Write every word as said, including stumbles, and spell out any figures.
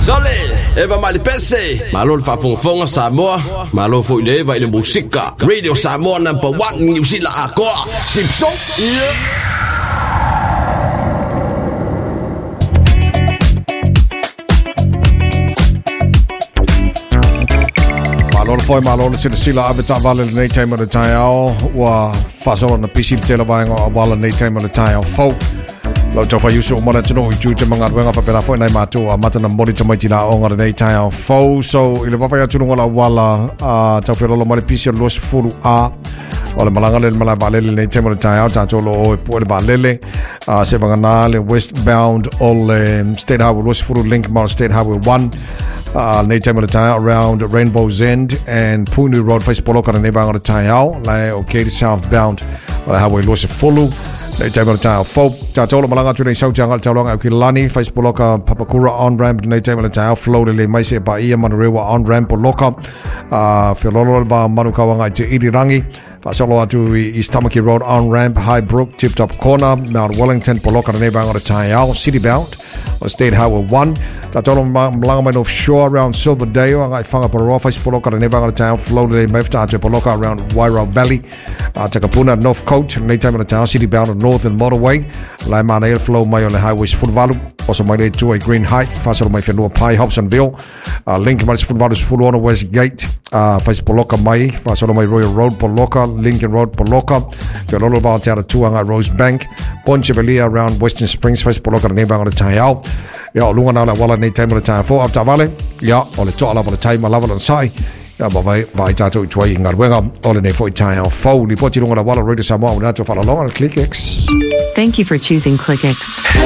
Sole, eva mali pese. Malo fa fonfonga Samoa, malo fo ile va ile musika. Radio Samoa number one New Zealand ako. Simpson. Yeah. Malol foi malol sila sila abita vale nei time the time wa faso na pisil tela vai ngo wala nei time the time fo lo to fa yusu mo na tuno ju te manga wenga fa pera foi nai matu a mata na moli to mai tila o ngara nei time fo so ile va fa tuno ngola wala a ta fe lo mali pisil los fulu a wala malanga le mala balele nei time the time ta to lo o po le balele a se vanga na le westbound all state highway los fulu link mount state highway one Uh, nei time the time around Rainbow's End and Punu Road face poloka na neba ngara tayao lai okay southbound wala highway losi fulu nei time the time fo ta tolo malanga tu nei sau jangal tawlanga ki lani face poloka Papakura on ramp nei time the time flow le mai se ba ia Manarewa on ramp poloka uh filolo ba manukawanga te Irirangi Fasolo atu East Tamaki Road on ramp Highbrook Tip Top Corner Mount Wellington poloka na neba ngara tayao city bound on State Highway one Tatolo Mlangaman offshore around Silverdale, I found a Parofa Poloka, the Nevada town, floated a Mefta to Poloka around Waira Valley, uh, Takapuna, North Coast, late time in the town, city bound on North and Motorway, Lyman Airflow, my on the highways, full value, also my to a Green Height, Fassel, my Fenua Pie, Hobsonville, uh, Lincoln, my full value, full on West Gate, uh, Face Poloka, my Fassel, my Royal Road, Poloka, Lincoln Road, Poloka, Felolo about Tata Tuanga, Rose Bank, Ponchevelia around Western Springs, Face Poloka, the Nevada town. Ya lunga na wala nei time the time for after vale ya ole to ala the time level on sai ya ba vai vai ta to twai ngar wenga ole nei for time for li poti lunga na wala radio Samoa na to follow along on ClickX. Thank you for choosing ClickX.